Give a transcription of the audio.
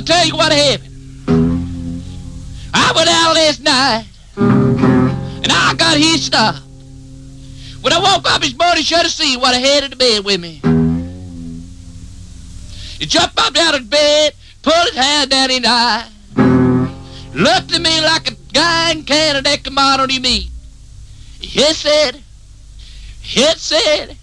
tell you what happened. I went out last night, and I got hitched up. When I woke up this morning, should have seen what I had in the bed with me. He jumped up out of bed, pulled his hand down his eye, looked at me like a guy in Canada that commodity meat. He said,